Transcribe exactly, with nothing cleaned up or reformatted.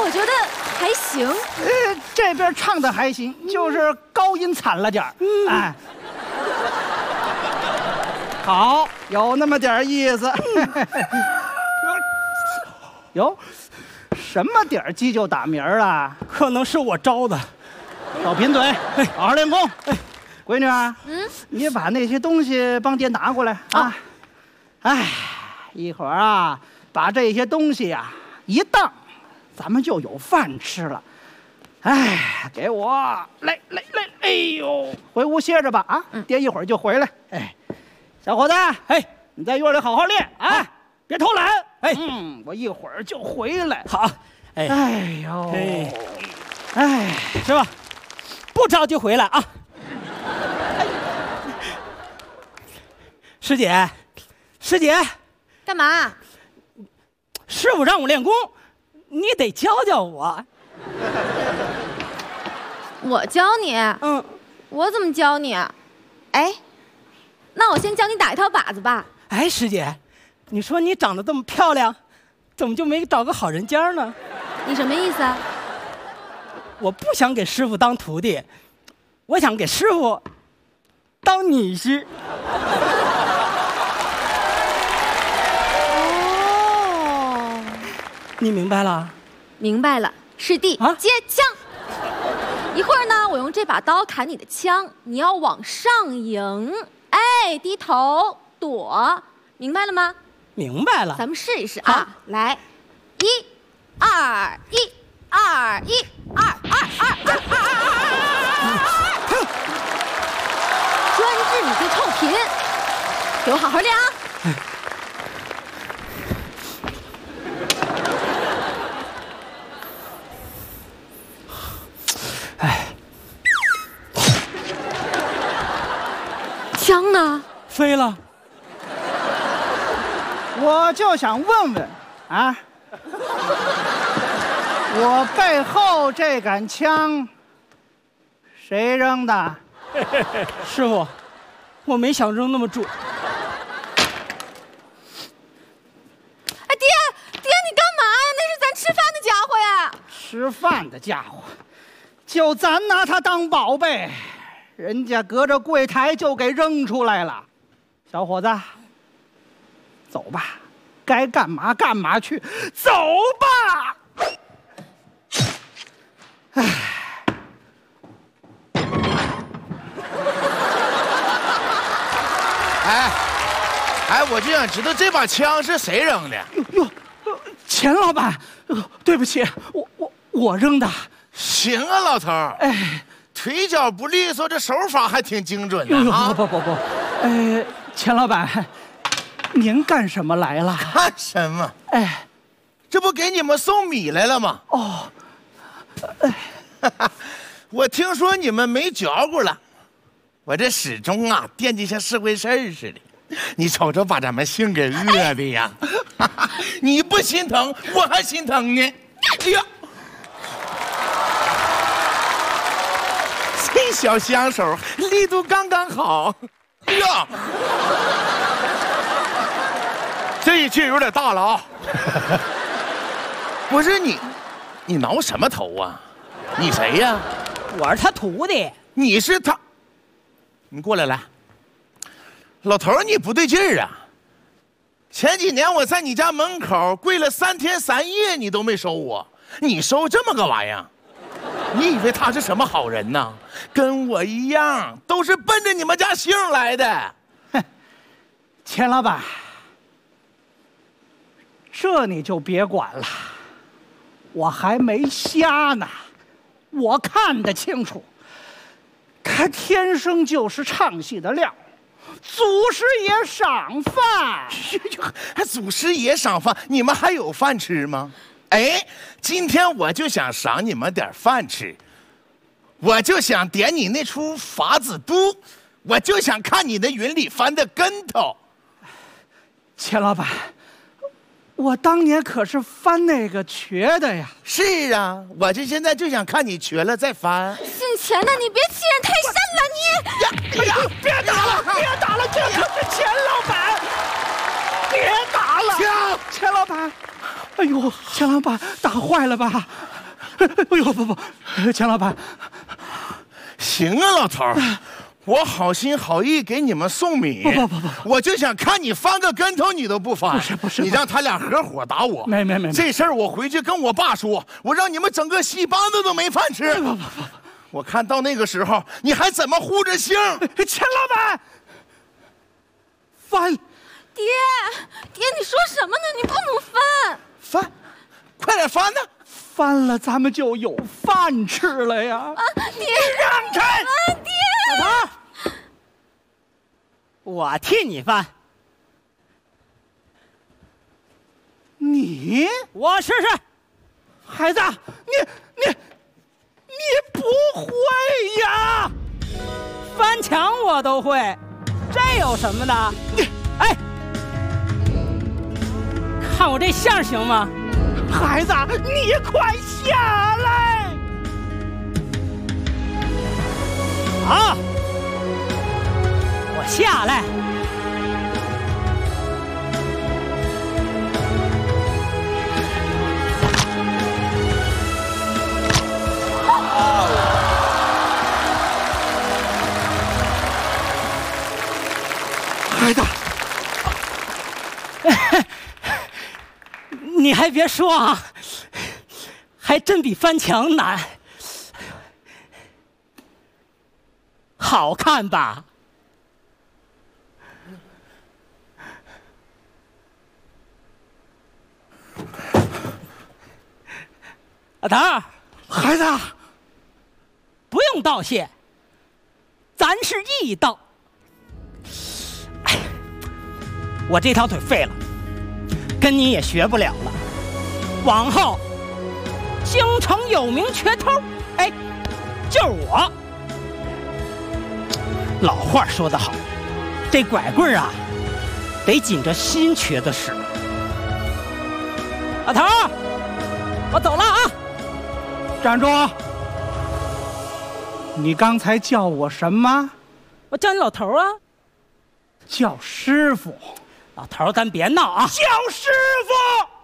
我觉得还行。 呃，这边唱的还行，就是高音惨了点儿。嗯、哎，好，有那么点意思。哟，什么点儿鸡就打鸣儿了？ 可能是我招的。 少贫嘴，好好练功。哎，闺女啊，嗯，你把那些东西帮爹拿过来啊。哎，一会儿啊，把这些东西呀、啊、一当，咱们就有饭吃了。哎，给我来来来，哎呦，回屋歇着吧啊！嗯、爹一会儿就回来。哎，小伙子，哎，你在院里好好练啊，啊别偷懒。哎，嗯，我一会儿就回来。 好。哎， 哎呦， 哎， 哎， 是吧？不着急回来啊。师姐，师姐， 干嘛？ 师傅让我练功，你得教教我。 我教你？ 嗯， 我怎么教你？哎，那我先教你打一套靶子吧。 哎，师姐，你说你长得这么漂亮，怎么就没找个好人家呢？ 你什么意思啊？ 我不想给师傅当徒弟，我想给师傅当女婿。 哦， 你明白了？ 明白了，师弟，啊、接枪。一会儿呢，我用这把刀砍你的枪，你要往上迎，哎，低头躲，明白了吗？ 明白了。 咱们试一试啊，啊来，一、二、一、二、一、二、二、二、二、二、二。专治你这臭贫，给我好好练啊！ 哎， 枪呢？ 飞了。 我就想问问啊，我背后这杆枪谁扔的？ 师傅，我没想扔那么准。 哎，爹，爹，你干嘛呀？那是咱吃饭的家伙呀！ 吃饭的家伙，就咱拿它当宝贝，人家隔着柜台就给扔出来了。小伙子，走吧，该干嘛干嘛去，走吧。唉。 哎，哎，我就想知道这把枪是谁扔的？ 哟哟，钱老板，对不起，我我我扔的。 行啊，老头儿，哎，腿脚不利索，这手法还挺精准的啊！ 不不不不，呃，钱老板，您干什么来了？ 干什么？哎，这不给你们送米来了吗？哦，哎，我听说你们没嚼过了。我这始终啊惦记像是回事儿似的，你瞅瞅把咱们杏给饿的呀！你不心疼，我还心疼呢。哎呀，这小香手力度刚刚好。哎呀，这一劲有点大了啊！不是你，你挠什么头啊？你谁呀？ 我是他徒弟。 你是他。你过来来，老头儿，你不对劲儿啊！前几年我在你家门口跪了三天三夜，你都没收我，你收这么个玩意儿？你以为他是什么好人呢？跟我一样，都是奔着你们家姓来的。 哼，钱老板，这你就别管了，我还没瞎呢，我看得清楚。他天生就是唱戏的料，祖师爷赏饭。 祖师爷赏饭，你们还有饭吃吗？哎，今天我就想赏你们点饭吃，我就想点你那出法子都，我就想看你那云里翻的跟头。 钱老板，我当年可是翻那个瘸的呀。 是啊，我这现在就想看你瘸了再翻。 姓钱的，你别欺人太甚了，你！ 呀，哎呀，别打了，别打了，这可是钱老板，别打了，钱钱老板，哎呦，钱老板打坏了吧？ 哎呦不不，钱老板， 行啊，老头儿，我好心好意给你们送米， 不不不不， 我就想看你翻个跟头，你都不翻。 不是不是， 你让他俩合伙打我。 没没没， 这事儿我回去跟我爸说，我让你们整个戏班子都没饭吃。 不不不， 我看到那个时候你还怎么护着星？ 钱老板，翻， 爹，爹，你说什么呢？你不能翻， 翻，快点翻呢！ 翻了咱们就有饭吃了呀！ 啊，爹， 让开！ 啊，爹， 老头，我替你翻， 你， 我试试。 孩子，你你你不会呀？ 翻墙我都会，这有什么的？你，哎，看我这相行吗？ 孩子，你快下来！ 好，我下来。 孩子， 你还别说啊，还真比翻墙难。好看吧？老头儿， 孩子， 不用道谢，咱是义道。哎，我这条腿废了，跟你也学不了了。往后，京城有名瘸头，哎，就是我。老话说得好，这拐棍啊，得紧着新瘸子使。老头儿，我走了啊！ 站住！你刚才叫我什么？ 我叫你老头儿啊！ 叫师傅。 老头儿，咱别闹啊！ 叫师傅！